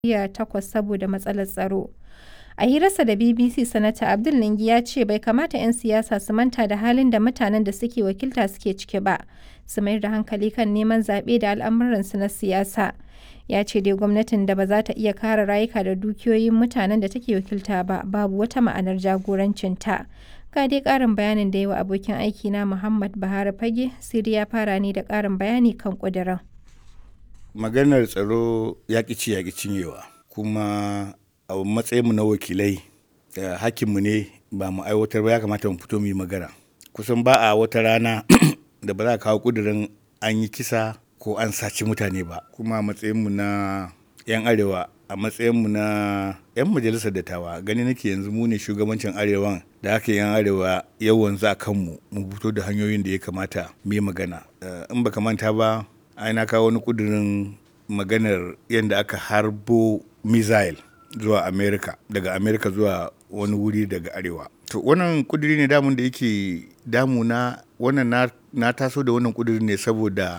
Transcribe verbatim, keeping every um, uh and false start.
takwas saboda matsalar tsaro. A hirarsa da B B C, Sanata Abdul Ningi ya ce bai kamata 'yan siyasa su manta da halin da mutanen da suke wakilta suke ciki ba, su mayar da hankali kan neman zaɓe da al'amuransu na siyasa. Ya ce dai gwamnatin da ba za ta iya kare rayuka da dukiyoyin mutanen da take wakilta ba, babu wata ma'anar jagorancinta. Ga dai ƙarin bayanin da yawa abokin aikina Muhammad Buhari Fage, Siri ya fara ne da ƙarin bayani kan ƙudurin. Maganar tsaro ya ƙi ci ya ƙi cinyewa, kuma a matsayinmu na wakilai hakkinmu ne ba mu aiwatar ba, ya kamata mu fito mu yi magana. Kusan ba a wata rana da ba za a kawo ƙudurin an yi kisa ko an saci mutane ba, kuma a matsayinmu na 'yan arewa, a matsayinmu na 'yan majalisar dattawa, gani nake yanzu mu ne shugabancin arewan da aka yan arewa yawan za kanmu mu fito da hanyoyin da ya kamata mu yi magana. In baka manta ba, ai na kawo wani ƙudurin maganar yadda aka harbo missile zuwa Amerika, daga Amerika zuwa wani wuri daga arewa. To wannan ƙuduri ne damun da yake damuna. Wannan na, na taso da wannan ƙuduri ne saboda